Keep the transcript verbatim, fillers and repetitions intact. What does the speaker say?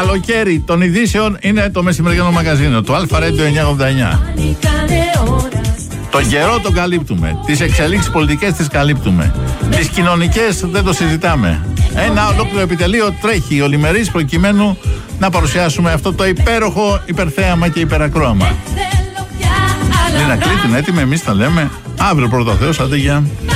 καλοκαίρι των ειδήσεων είναι το μεσημεριανό μαγαζίνο, το Αλφα Radio εννιακόσια ογδόντα εννιά. Τον καιρό τον καλύπτουμε. Τις εξελίξεις πολιτικές τις καλύπτουμε. Τις κοινωνικές δεν το συζητάμε. Ένα ολόκληρο επιτελείο τρέχει ολημερής προκειμένου να παρουσιάσουμε αυτό το υπέροχο υπερθέαμα και υπερακρόαμα. Λίνα Κρήτη, έτοιμη, εμείς τα λέμε. Αύριο πρώτο Θεός, άντε γεια.